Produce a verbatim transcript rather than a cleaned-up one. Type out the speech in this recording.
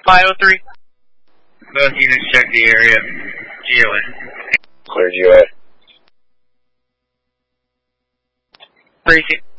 five oh three. Both units check the area. G O N. Clear G O A. Briefing.